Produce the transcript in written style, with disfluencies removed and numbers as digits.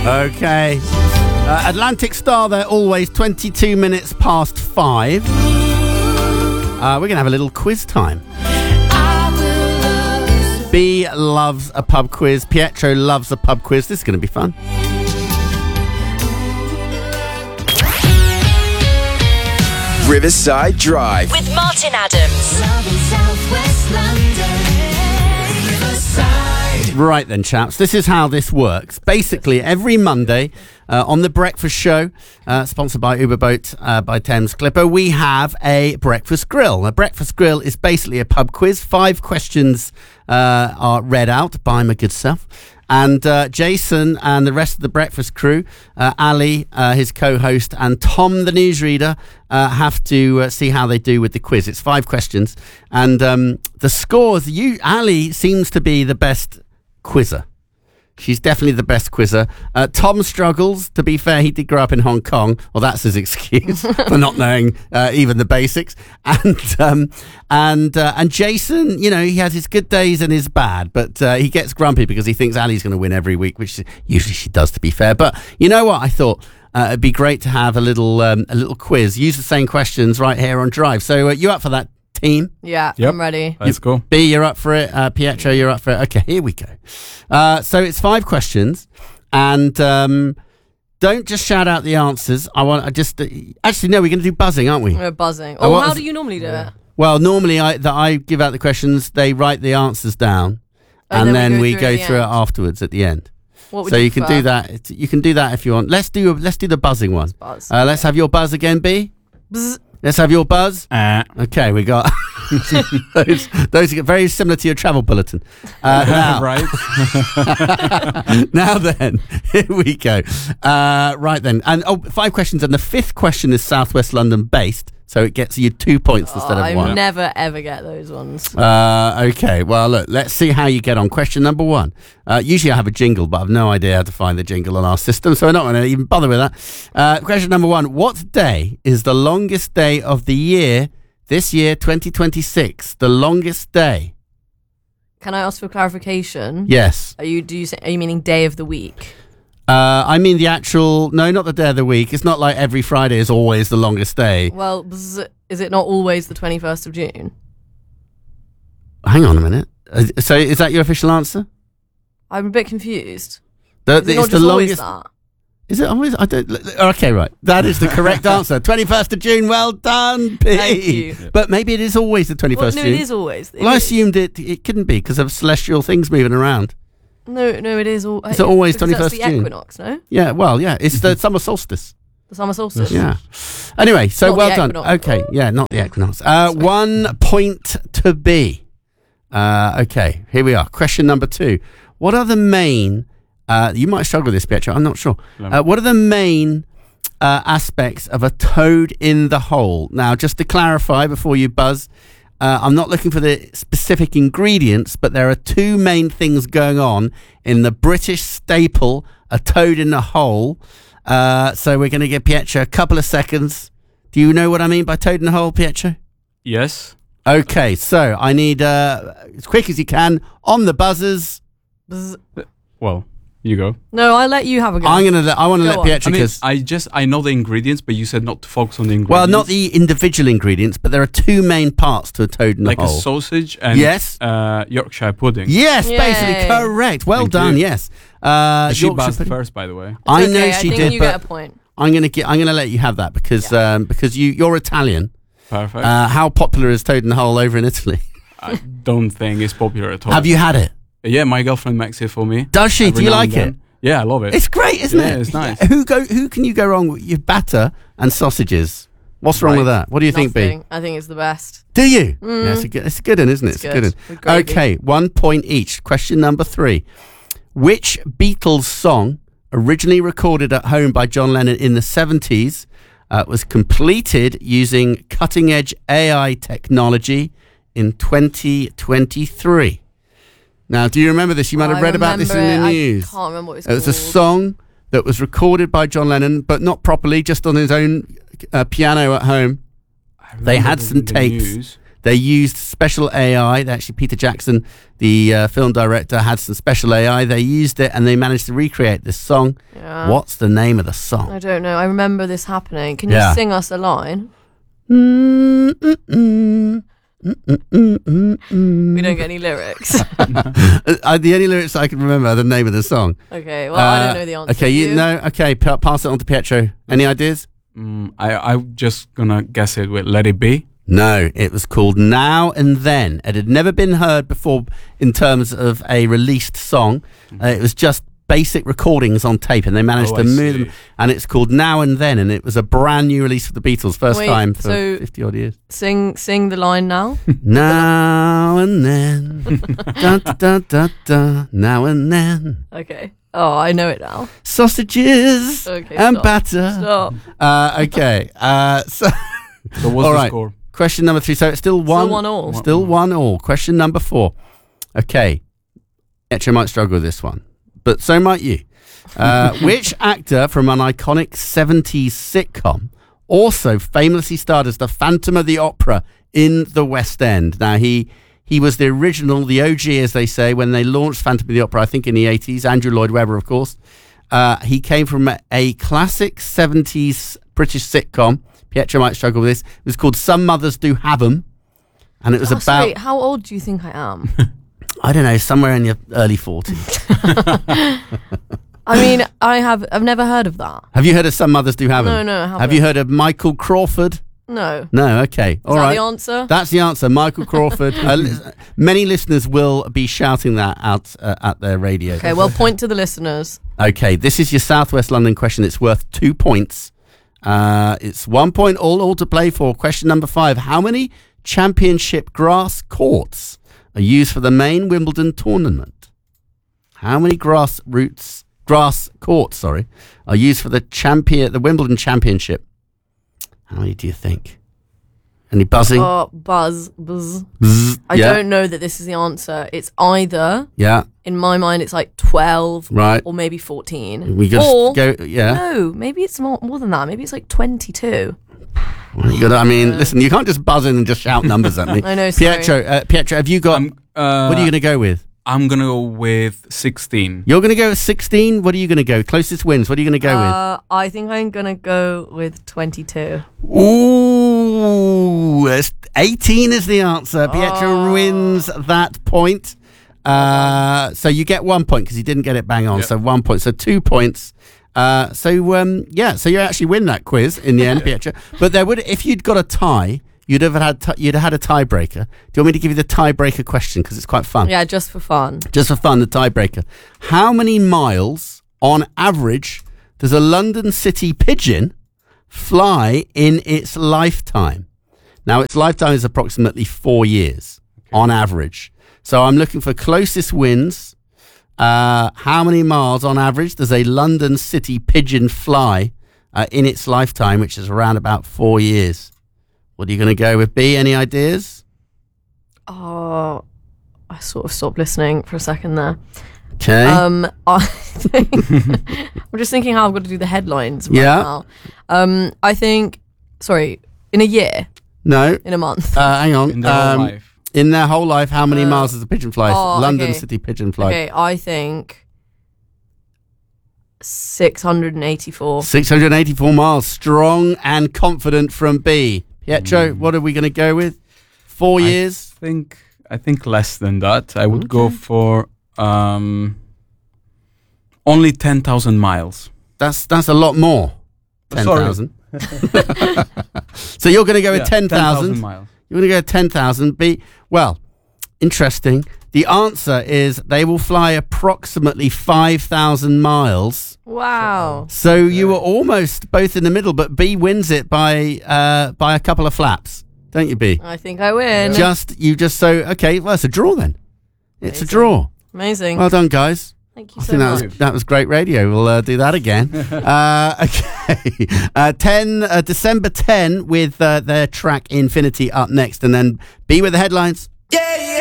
Okay. Atlantic Star, they're always 22 minutes past 5. We're going to have a little quiz time. B loves a pub quiz. Pietro loves a pub quiz. This is going to be fun. Riverside Drive with Martin Adams. Right then, chaps, this is how this works. Basically, every Monday on The Breakfast Show, sponsored by Uberboat by Thames Clipper, we have a breakfast grill. A breakfast grill is basically a pub quiz. 5 questions are read out by my good self. And Jason and the rest of the breakfast crew, Ali, his co-host, and Tom, the newsreader, have to see how they do with the quiz. It's 5 questions. And the scores, Ali seems to be the best quizzer. She's definitely the best quizzer. Tom struggles. To be fair, he did grow up in Hong Kong. Well, that's his excuse for not knowing even the basics. And Jason, you know, he has his good days and his bad, but he gets grumpy because he thinks Ali's going to win every week, which usually she does, to be fair. But you know what? I thought it'd be great to have a little quiz. Use the same questions right here on Drive. So you up for that, team? Yeah, yep. I'm ready. Let's go. B, you're up for it. Pietro, you're up for it. Okay, here we go. So it's 5 questions, and don't just shout out the answers. Actually, no, we're going to do buzzing, aren't we? We're buzzing. Oh, how do you normally do it? Well, normally I give out the questions, they write the answers down, and then we go through it afterwards at the end. What would you can do that. You can do that if you want. Let's do the buzzing one. Buzz. Let's have your buzz again, B. Bzz. Let's have your buzz. Okay, we got those are very similar to your travel bulletin. Now, right. Now then, here we go. Right then, and 5 questions, and the 5th question is Southwest London based, so it gets you 2 points instead of 1. I never ever get those ones. Okay, well look, let's see how you get on. Question number 1. Usually I have a jingle, but I've no idea how to find the jingle on our system, so we're not going to even bother with that. Question number 1. What day is the longest day of the year this year, 2026? The longest day. Can I ask for clarification? Yes. Are you meaning day of the week? I mean the actual... No, not the day of the week. It's not like every Friday is always the longest day. Well, is it not always the 21st of June? Hang on a minute. So is that your official answer? I'm a bit confused. It's not the just longest... always that? Is it always? I don't... Okay, right. That is the correct answer. 21st of June. Well done, P. Thank you. But maybe it is always the 21st of June. No, it is always. Well, I assumed it couldn't be because of celestial things moving around. No, it is. It's always 21st that's the June. equinox, no? Yeah, well, yeah. It's the summer solstice. The summer solstice. Yeah. Anyway, so Not well the done. equinox. Okay, yeah, not the equinox. 1 point to B. Okay, here we are. Question number 2. What are the main... you might struggle with this, Pietro. I'm not sure. What are the main aspects of a toad in the hole? Now, just to clarify before you buzz, I'm not looking for the specific ingredients, but there are 2 main things going on in the British staple, a toad in the hole. So we're going to give Pietro a couple of seconds. Do you know what I mean by toad in the hole, Pietro? Yes. Okay, so I need, as quick as you can, on the buzzers. Bzz. Well, you go. No, I'll let you have a go. I want to let on. Pietro, because... I know the ingredients, but you said not to focus on the ingredients. Well, not the individual ingredients, but there are 2 main parts to a toad in the like hole. a sausage and Yes. Yorkshire pudding. Yes, Yay. basically correct. Well Thank done. you. Yes. She Yorkshire buzzed pudding. first, by the way. I Okay, know she I think did, you but get a point. I'm gonna let you have that because you're Italian. Perfect. How popular is toad in the hole over in Italy? I don't think it's popular at all. Have you had it? Yeah, my girlfriend makes it for me. Does she? every Do you now like and it? then. Yeah, I love it. It's great, isn't Yeah, it? it's nice. Who can you go wrong with? Your batter and sausages. What's wrong Right. with that? What do you think, B? Nothing. I think it's the best. Do you? Yeah, it's a good one, isn't it? It's a good one. good. With gravy. Okay, 1 point each. Question number 3. Which Beatles song, originally recorded at home by John Lennon in the 70s, was completed using cutting-edge AI technology in 2023? Now, do you remember this? You might have read about this in the news. I can't remember what it's It was called. a song that was recorded by John Lennon, but not properly, just on his own piano at home. I They remember had some the tapes. news. They used special AI. Actually, Peter Jackson, the film director, had some special AI. They used it and they managed to recreate this song. Yeah. What's the name of the song? I don't know. I remember this happening. Can you Yeah. sing us a line? Mm, mm, mm, mm, mm, mm, mm. We don't get any lyrics. The only lyrics I can remember are the name of the song. Okay, well, I don't know the answer. Okay, you know. Okay, pass it on to Pietro. Any ideas? I'm just gonna guess it with Let It Be. No, it was called Now and Then. It had never been heard before in terms of a released song. It was just basic recordings on tape, and they managed to I move see. them. And it's called Now and Then, and it was a brand new release for the Beatles, first Wait, time for so 50 odd years. Sing the line now. Now and then, da, da, da, da, da, now and then, Okay. Oh, I know it now. sausages Okay, and stop. batter. Stop. Okay, so So what's All the right. score? question number 3. So it's still one. Still 1-1. Still 1-1. Question number 4. Okay. Pietro might struggle with this one, but so might you. Which actor from an iconic 70s sitcom also famously starred as the Phantom of the Opera in the West End? Now, he was the original, the OG, as they say, when they launched Phantom of the Opera, I think in the 80s. Andrew Lloyd Webber, of course. He came from a classic 70s British sitcom. Pietro might struggle with this. It was called Some Mothers Do Have 'Em. And it was about, Sorry, how old do you think I am? I don't know, somewhere in your early 40s. I mean, I've never heard of that. Have you heard of Some Mothers Do Have 'Em? No, I haven't. Have you heard of Michael Crawford? No. No, okay. All Is that right. the answer? That's the answer. Michael Crawford. Many listeners will be shouting that out at their radio. Okay, well, point to the listeners. Okay, this is your South West London question. It's worth 2 points. It's 1 point all to play for. Question number 5. How many championship grass courts are used for the main Wimbledon tournament? How many grass courts, are used for the Wimbledon Championship? How many do you think? Any buzzing? Buzz. Bzz. I Yeah. don't know that this is the answer. It's either, Yeah, in my mind, it's like 12 right. or maybe 14. We just or, go, yeah. no, maybe it's more than that. Maybe it's like 22. Well, you gotta, I mean, listen, you can't just buzz in and just shout numbers at me. I know, sorry. Pietro, have you got, what are you going to go with? I'm gonna go with 16. You're going to go with 16? What are you going to go? Closest wins. What are you going to go I think I'm going to go with 22. with? Ooh, 18 is the answer. Pietro wins that point. So you get 1 point because you didn't get it bang on. Yep. So 1 point. So 2 points. So you actually win that quiz in the end, Pietro. But there would, if you'd got a tie, you'd have had a tiebreaker. Do you want me to give you the tiebreaker question because it's quite fun? Yeah, just for fun. Just for fun, the tiebreaker. How many miles on average does a London city pigeon fly in its lifetime? Now, its lifetime is approximately 4 years on average. So I'm looking for closest wins. How many miles on average does a London city pigeon fly in its lifetime, which is around about 4 years? What are you going to go with, B? Any ideas? Oh, I sort of stopped listening for a second there. Okay. I think, I'm just thinking how I've got to do the headlines right Yeah. now. I think, sorry, in a year, No. in a month. Hang on. In their whole life. In their whole life, how many miles does a pigeon fly? London okay. city pigeon fly. Okay, I think 684. 684 miles. Strong and confident from B. Pietro, what are we going to go with? 4 years? I think less than that. I would go for only 10,000 miles. That's a lot more. Sorry. 10,000. So you're going to go with 10,000. miles. You're going to go 10,000. B. Well, interesting. The answer is they will fly approximately 5,000 miles. Wow. So you were almost both in the middle, but B wins it by a couple of flaps, don't you, B? I think I win. Okay. Well, it's a draw then. It's a Amazing. draw. Amazing. Well done, guys. Thank you I so think much. that was great radio. We'll do that again. Okay. December 10 with their track Infinity up next, and then B with the headlines.